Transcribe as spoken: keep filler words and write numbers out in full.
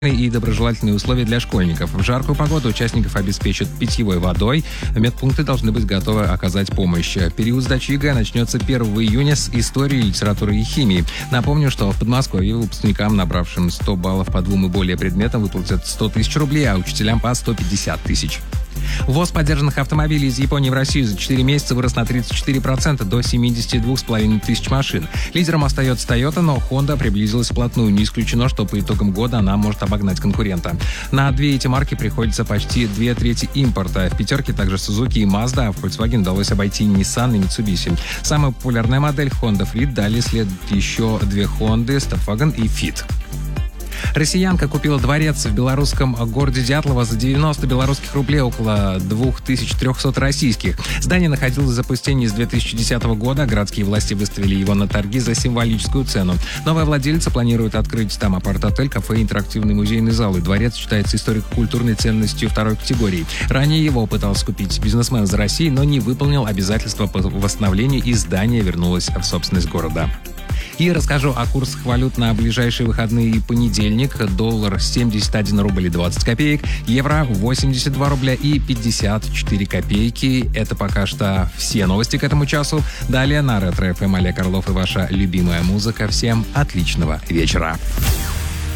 и доброжелательные условия для школьников. В жаркую погоду участников обеспечат питьевой водой. Медпункты должны быть готовы оказать помощь. Период сдачи ЕГЭ начнется первого июня с истории, литературы и химии. Напомню, что в Подмосковье выпускникам, набравшим сто баллов по двум и более предметам, выплатят сто тысяч рублей, а учителям по сто пятьдесят тысяч. Ввоз подержанных автомобилей из Японии в Россию за четыре месяца вырос на тридцать четыре процента до семьдесят два с половиной тысяч машин. Лидером остается Toyota, но Honda приблизилась вплотную. Не исключено, что по итогам года она может обогнать конкурента. На две эти марки приходится почти две трети импорта. В пятерке также Suzuki и Mazda, а в Volkswagen удалось обойти Nissan и Mitsubishi. Самая популярная модель Honda Freed, далее следует еще две Honda, Stepwagon и Fit. Россиянка купила дворец в белорусском городе Дятлово за девяносто белорусских рублей, около две тысячи триста российских. Здание находилось в запустении с две тысячи десятого года. Городские власти выставили его на торги за символическую цену. Новая владелица планирует открыть там апарт-отель, кафе и интерактивный музейный зал. И дворец считается историко-культурной ценностью второй категории. Ранее его пытался купить бизнесмен из России, но не выполнил обязательства по восстановлению, и здание вернулось в собственность города. И расскажу о курсах валют на ближайшие выходные и понедельник. Доллар семьдесят один рубль и двадцать копеек, евро восемьдесят два рубля и пятьдесят четыре копейки. Это пока что все новости к этому часу. Далее на Ретро-эф эм Олег Орлов и ваша любимая музыка. Всем отличного вечера.